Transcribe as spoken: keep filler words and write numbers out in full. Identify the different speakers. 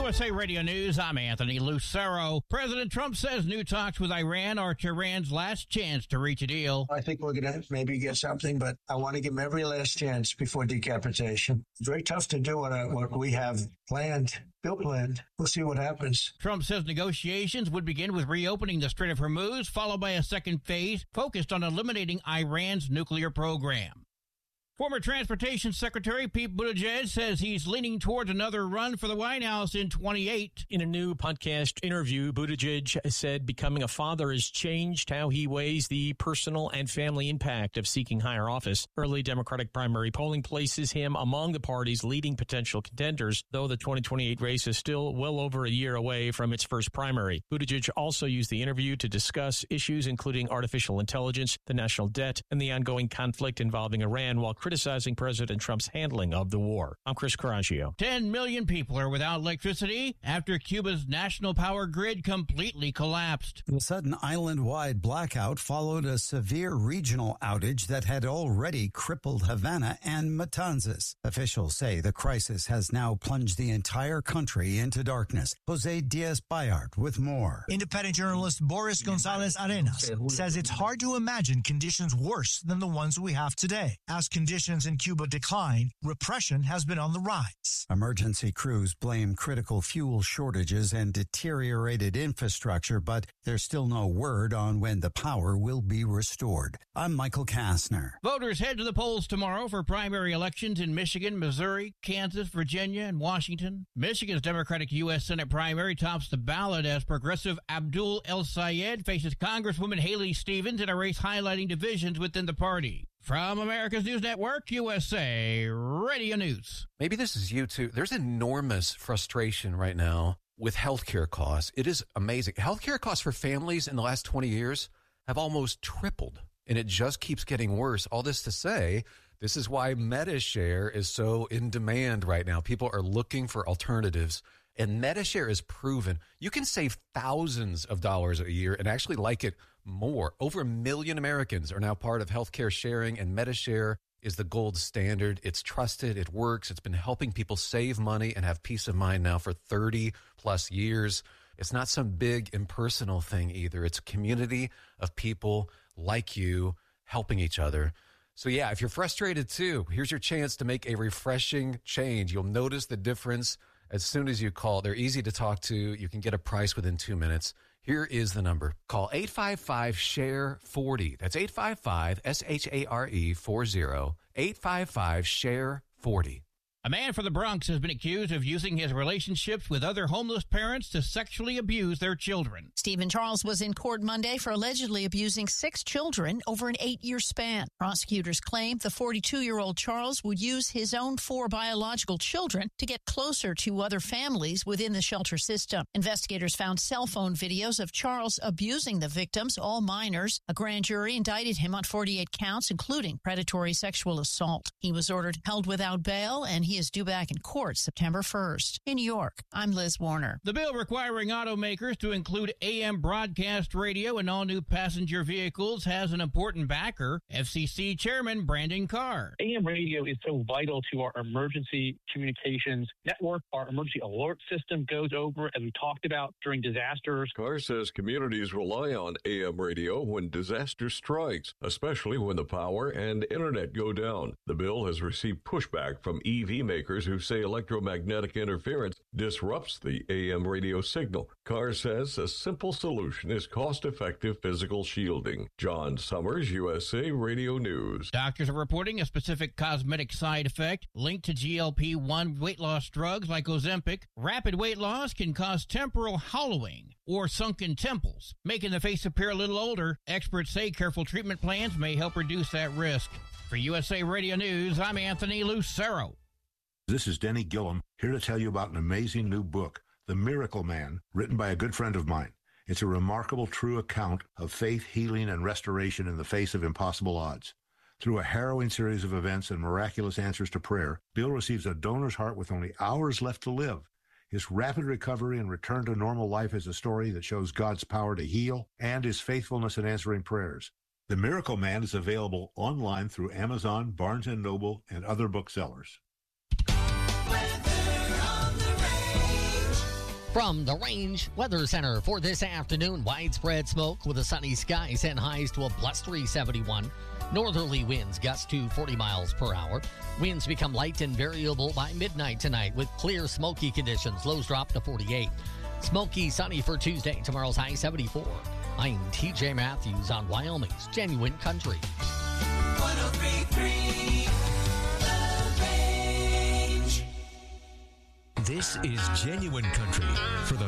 Speaker 1: U S A Radio News, I'm Anthony Lucero. President Trump says new talks with Iran are Tehran's last chance to reach a deal.
Speaker 2: I think we're going to maybe get something, but I want to give them every last chance before decapitation. It's very tough to do what, I, what we have planned, Bill planned. We'll see what happens.
Speaker 1: Trump says negotiations would begin with reopening the Strait of Hormuz, followed by a second phase focused on eliminating Iran's nuclear program. Former Transportation Secretary Pete Buttigieg says he's leaning towards another run for the White House in twenty-eight.
Speaker 3: In a new podcast interview, Buttigieg said becoming a father has changed how he weighs the personal and family impact of seeking higher office. Early Democratic primary polling places him among the party's leading potential contenders, though the twenty twenty-eight race is still well over a year away from its first primary. Buttigieg also used the interview to discuss issues including artificial intelligence, the national debt, and the ongoing conflict involving Iran, while criticizing President Trump's handling of the war. I'm Chris Coraggio.
Speaker 1: Ten million people are without electricity after Cuba's national power grid completely collapsed.
Speaker 4: The sudden island-wide blackout followed a severe regional outage that had already crippled Havana and Matanzas. Officials say the crisis has now plunged the entire country into darkness. Jose Diaz-Bayart with more.
Speaker 5: Independent journalist Boris Gonzalez Arenas says it's hard to imagine conditions worse than the ones we have today. As conditions in Cuba decline, repression has been on the rise.
Speaker 4: Emergency crews blame critical fuel shortages and deteriorated infrastructure, but there's still no word on when the power will be restored. I'm Michael Kastner.
Speaker 1: Voters head to the polls tomorrow for primary elections in Michigan, Missouri, Kansas, Virginia, and Washington. Michigan's Democratic U S Senate primary tops the ballot as progressive Abdul El Sayed faces Congresswoman Haley Stevens in a race highlighting divisions within the party. From America's News Network, U S A Radio News.
Speaker 6: Maybe this is you too. There's enormous frustration right now with healthcare costs. It is amazing. Healthcare costs for families in the last twenty years have almost tripled, and it just keeps getting worse. All this to say, this is why MediShare is so in demand right now. People are looking for alternatives, and MediShare is proven. You can save thousands of dollars a year and actually like it more. Over a million Americans are now part of healthcare sharing, and MediShare is the gold standard. It's trusted. It works. It's been helping people save money and have peace of mind now for thirty plus years. It's not some big impersonal thing either. It's a community of people like you helping each other. So yeah, if you're frustrated too, here's your chance to make a refreshing change. You'll notice the difference as soon as you call. They're easy to talk to. You can get a price within two minutes. Here is the number. Call eight five five, S H A R E, forty. That's eight five five, S H A R E, forty. eight five five, S H A R E, forty.
Speaker 1: A man from the Bronx has been accused of using his relationships with other homeless parents to sexually abuse their children.
Speaker 7: Stephen Charles was in court Monday for allegedly abusing six children over an eight-year span. Prosecutors claim the forty-two-year-old Charles would use his own four biological children to get closer to other families within the shelter system. Investigators found cell phone videos of Charles abusing the victims, all minors. A grand jury indicted him on forty-eight counts, including predatory sexual assault. He was ordered held without bail, and he is due back in court September first. In New York, I'm Liz Warner.
Speaker 1: The bill requiring automakers to include A M broadcast radio in all new passenger vehicles has an important backer, F C C Chairman Brandon Carr.
Speaker 8: A M radio is so vital to our emergency communications network. Our emergency alert system goes over, as we talked about, during disasters.
Speaker 9: Carr says communities rely on A M radio when disaster strikes, especially when the power and internet go down. The bill has received pushback from E V makers who say electromagnetic interference disrupts the A M radio signal. Carr says a simple solution is cost-effective physical shielding. John Summers, U S A Radio News.
Speaker 1: Doctors are reporting a specific cosmetic side effect linked to G L P one weight loss drugs like Ozempic. Rapid weight loss can cause temporal hollowing or sunken temples, making the face appear a little older. Experts say careful treatment plans may help reduce that risk. For U S A Radio News, I'm Anthony Lucero.
Speaker 10: This is Denny Gillum, here to tell you about an amazing new book, The Miracle Man, written by a good friend of mine. It's a remarkable, true account of faith, healing, and restoration in the face of impossible odds. Through a harrowing series of events and miraculous answers to prayer, Bill receives a donor's heart with only hours left to live. His rapid recovery and return to normal life is a story that shows God's power to heal and his faithfulness in answering prayers. The Miracle Man is available online through Amazon, Barnes and Noble, and other booksellers.
Speaker 11: From the Range Weather Center for this afternoon, widespread smoke with a sunny skies and highs to a blustery seventy-one. Northerly winds gust to forty miles per hour. Winds become light and variable by midnight tonight with clear, smoky conditions. Lows drop to forty-eight. Smoky, sunny for Tuesday. Tomorrow's high seventy-four. I'm T J Matthews on Wyoming's Genuine Country.
Speaker 12: one oh three point three The Range.
Speaker 13: This is Genuine Country for the